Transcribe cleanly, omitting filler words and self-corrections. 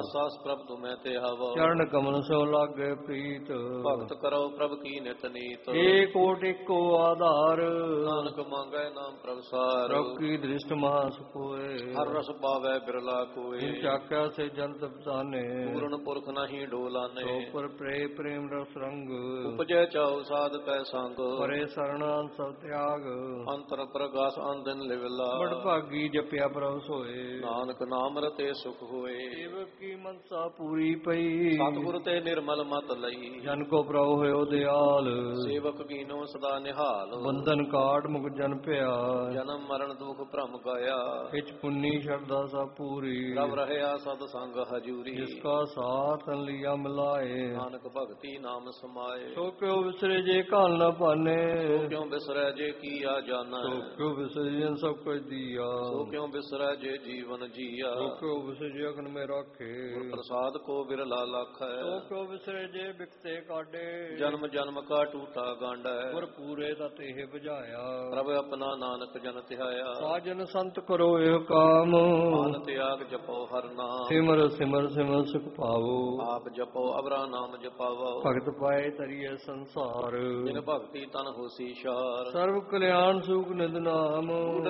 ਸਾਸ ਪ੍ਰਭ ਤੁਮੈ ਤੇ ਹਵ ਚਰਨ ਕਮਲ ਸੋ ਲਾਗੇ ਪ੍ਰੀਤ ਭਗਤ ਕਰੋ ਪ੍ਰਭ ਕੀ ਨਿਤ ਨੀਤ ਏਕ ਕੋਟ ਇੱਕੋ ਆਧਾਰ ਨਾਨਕ ਮੰਗੈ ਨਾਮ ਪ੍ਰਭ ਸਾਰ ਪ੍ਰਭ ਕੀ ਦ੍ਰਿਸ਼ਟ ਮਹਾ ਸੁਖੋਏ ਹਰ ਰਸ ਪਾਵੈ ਬਿਰਲਾ ਕੋਏ ਜਿਨ ਚਾਕਿਆ ਸੇ ਜਨਤ ਬਸਾਨੇ ਪੂਰਨ ਪੁਰਖ ਨਹੀਂ ਡੋਲਾਨੇ ਸੋ ਪਰ ਪ੍ਰੇਮ ਰਸ ਰੰਗ ਉਪਜੈ ਚਾਉ ਸਾਧ ਕੈ ਸੰਗ ਪਰੇ ਸਰਣ ਸਭ ਤਿਆਗ ਅੰਤਰ ਪ੍ਰਗਾਸ ਅੰਦਨ ਲਿਵਲਾ ਬੜ ਭਾਗੀ ਜਪਿਆ ਪ੍ਰਭ ਸੋਏ ਨਾਨਕ ਨਾਮ ਰਤੇ ਸੁਖ ਹੋਏ ਸੇਵਕ ਕੀ ਮਨਸਾ ਪੂਰੀ ਪਈ ਸਤਿਗੁਰ ਤੇ ਨਿਰਮਲ ਮਤ ਲਈ ਜਨ ਕੋ ਪ੍ਰਭ ਹੋਇਓ ਦਿਆਲ ਸੇਵਕ ਕੀਨੋ ਸਦਾ ਨਿਹਾਲ ਬੰਧਨ ਕਾਟ ਮੁਖ ਜਨ ਭਿਆ ਜਨਮ ਮਰਨ ਦੁਖ ਭ੍ਰਮ ਗਿਆ ਇਚ ਪੁੰਨੀ ਸ਼ਰਧਾ ਸਭ ਪੂਰੀ ਰਵ ਰਹਿਆ ਸਦ ਸੰਗ ਹਜੂਰੀ ਜਿਸ ਕਾ ਸਾਥ ਲਿਆ ਮਿਲਾਏ ਨਾਨਕ ਭਗਤੀ ਨਾਮ ਸਮਾਏ ਸੋ ਕਿਉ ਵਿਸਰੇ ਜੇ ਕਾਲ ਨ ਪਾਨੇ ਸੋ ਕਿਉ ਬਿਸਰੈ ਜੇ ਕੀਆ ਜਾਣੈ ਸੋ ਕਿਉ ਵਿਸਰੇ ਜਨ ਸਭ ਕੁਝ ਦੀਆ ਸੋ ਕਿਉ ਬਿਸਰੈ ਜੇ ਜੀਵਨ ਜੀਆ ਸੋ ਕਿਉ ਵਿਸਰੇ ਜੇ ਅਗਨ ਮੇ ਰਾਖੇ ਗੁਰ ਪ੍ਰਸਾਦ ਕੋ ਬਿਰਲਾ ਲਖੈ ਸੋ ਕਿਉ ਵਿਸਰੇ ਜੇ ਬਿਕਤੇ ਕਾਢੇ ਜਨਮ ਜਨਮ ਕਾ ਟੂਟਾ ਗਾਂਡੈ ਗੁਰ ਪੂਰੇ ਦਾ ਤੇਹ ਬੁਝਾਇਆ ਪ੍ਰਭ ਆਪਣਾ ਨਾਨਕ ਜਨ ਧਿਆਇਆ ਸਾਜਨ ਸੰਤ ਕਰੋ ਇਹ ਕਾਮ ਮਾਨ ਤਿਆਗ ਜਪੋ ਹਰ ਨਾਮ ਸਿਮਰ ਸਿਮਰ ਸਿਮਰ ਸੁਖ ਪਾਵੋ ਆਪ ਜਪੋ ਅਬਰਾ ਨਾਮ ਜਪਾਵੋ ਭਗਤ ਪਾਏ ਤਰੀਏ ਸੰਸਾਰ ਜਿਨ ਭਗਤੀ ਤਨ ਹੋਸੀ ਸ਼ਾਰ ਸਰਬ ਕਲਿਆਣ ਸੁਖ ਨਿਦ ਨਾਮ